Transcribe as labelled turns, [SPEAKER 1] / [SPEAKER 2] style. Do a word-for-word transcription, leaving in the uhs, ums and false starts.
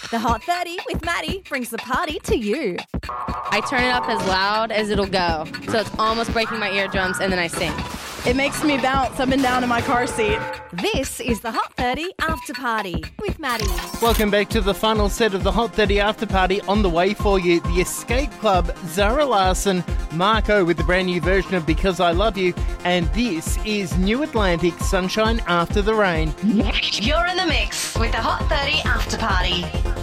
[SPEAKER 1] The Hot thirty with Maddie brings the party to you.
[SPEAKER 2] I turn it up as loud as it'll go, so it's almost breaking my eardrums, and then I sing.
[SPEAKER 3] It makes me bounce up and down in my car seat.
[SPEAKER 1] This is the Hot thirty After Party with Maddie.
[SPEAKER 4] Welcome back to the final set of the Hot thirty After Party. On the way for you, the Escape Club, Zara Larsson, Marco with the brand new version of Because I Love You, and this is New Atlantic, Sunshine After the Rain.
[SPEAKER 1] You're in the mix with the Hot thirty After Party.